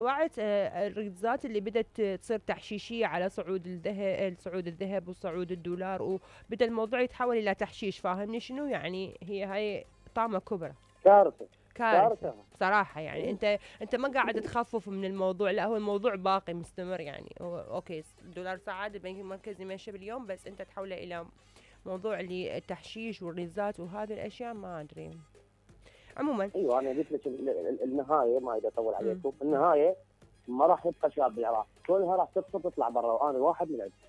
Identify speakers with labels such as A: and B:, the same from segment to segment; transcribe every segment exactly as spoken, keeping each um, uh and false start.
A: وعت آه، الرياضات اللي بدأت تصير تحشيشية على صعود الذهب، صعود الذهب وصعود الدولار، وبدأ الموضوع يتحول إلى تحشيش. فاهمني شنو يعني؟ هي هاي طامة كبرى،
B: كارثه.
A: كارثة
B: كارثه.
A: بصراحة. يعني
B: إيه.
A: انت انت ما قاعد تخفف من الموضوع، لا، هو الموضوع باقي مستمر. يعني هو اوكي، الدولار صعد، البنك المركزي ماشي باليوم، بس انت تحوله الى موضوع اللي التحشيش والريزات وهذه الاشياء، ما ادري. عموما.
B: ايوه انا قلت لك ال- ال- النهايه، ما اريد اطول
A: مم.
B: عليكم، النهايه ما راح يبقى شاب بالعراق، كلها راح تسقط تطلع برا، وانا واحد من عندهم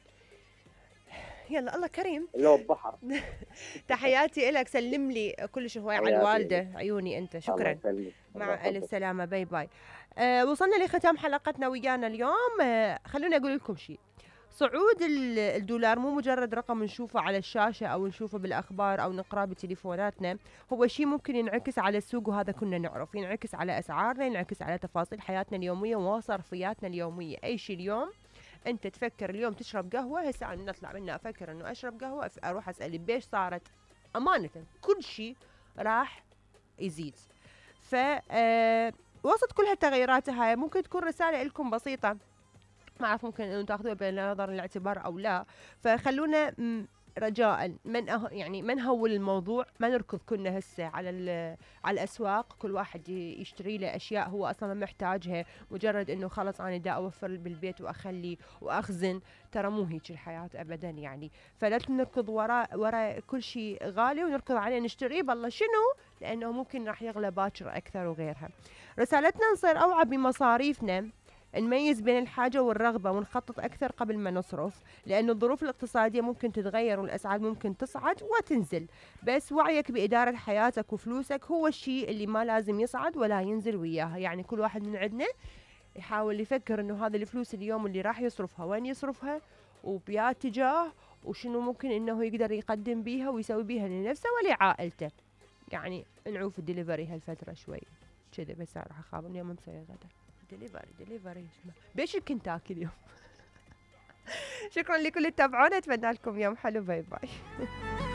A: يلا الله كريم.
B: اللي هو بحر.
A: تحياتي لك، سلم لي كل شيء على
B: حياتي لك.
A: الوالدة، عيوني انت،
B: الله
A: شكرا.
B: يسلمك، الله
A: مع ألف
B: يحفظك.
A: سلامة، باي باي. آه وصلنا لختام حلقتنا ويانا اليوم. آه خلوني أقول لكم شيء. صعود ال- الدولار مو مجرد رقم نشوفه على الشاشة أو نشوفه بالأخبار أو نقرأه بتليفوناتنا. هو شيء ممكن ينعكس على السوق، وهذا كنا نعرف، ينعكس على أسعارنا، ينعكس على تفاصيل حياتنا اليومية وصرفياتنا اليومية. أي شيء اليوم أنت تفكر اليوم تشرب قهوة، هسه أنا نطلع منها أفكر إنه أشرب قهوة، أف- أروح أسأل بيش صارت. أمانة كل شيء راح يزيد. ف آه، وسط كل هالتغيرات هاي ممكن تكون رسالة لكم بسيطة، ما أعرف ممكن أنه تاخذوها بنظر الاعتبار أو لا. فخلونا م- رجاء من أه يعني ما نهول الموضوع، ما نركض كلنا هسه على ال- على الأسواق، كل واحد ي- يشتري له أشياء هو أصلا ما محتاجها، مجرد إنه خلص أنا دا أوفر بالبيت وأخلي وأخزن. ترى مو هيك الحياة أبدا يعني. فلا نركض وراء وراء كل شيء غالي ونركض عليه نشتريه، بالله شنو، لأنه ممكن راح يغلى باكر أكثر وغيرها. رسالتنا نصير أوعى بمصاريفنا، نميز بين الحاجة والرغبة ونخطط أكثر قبل ما نصرف، لأن الظروف الاقتصادية ممكن تتغير والأسعار ممكن تصعد وتنزل. بس وعيك بإدارة حياتك وفلوسك هو الشيء اللي ما لازم يصعد ولا ينزل وياها. يعني كل واحد من عندنا يحاول يفكر إنه هذه الفلوس اليوم اللي راح يصرفها وين يصرفها وبيا اتجاه، وشنو ممكن إنه يقدر يقدم بيها ويسوي بيها لنفسه ولعائلته. يعني نعوف الدليفري هالفترة شوي كذا، بس راح أخاف اليوم مسوي غدا دليفري دليفري بيش الكنتاكي اليوم. شكرا لكل اللي تابعونا، اتمنى لكم يوم حلو، باي باي.